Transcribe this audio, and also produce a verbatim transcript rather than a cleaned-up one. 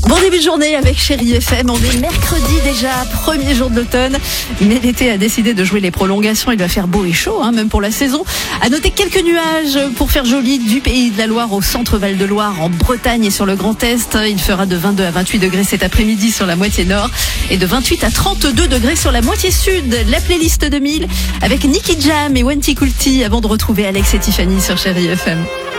Bon début de journée avec Chérie F M, on est mercredi déjà, premier jour de l'automne, mais l'été a décidé de jouer les prolongations, il va faire beau et chaud, hein, même pour la saison. À noter quelques nuages pour faire joli du Pays de la Loire au centre Val de Loire, en Bretagne et sur le Grand Est. Il fera de vingt-deux à vingt-huit degrés cet après-midi sur la moitié nord et de vingt-huit à trente-deux degrés sur la moitié sud. La playlist deux mille avec Nicky Jam et Wenty Coulty avant de retrouver Alex et Tiffany sur Chérie F M.